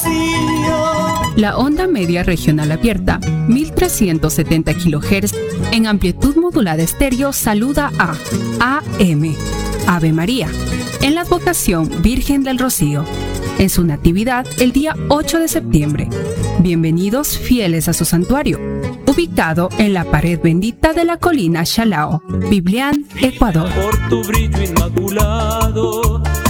La onda media regional abierta, 1370 kHz, en amplitud modulada estéreo, saluda a AM, Ave María, en la advocación Virgen del Rocío, en su natividad el día 8 de septiembre. Bienvenidos fieles a su santuario, ubicado en la pared bendita de la colina Chalao, Biblián, Ecuador. Por tu brillo inmaculado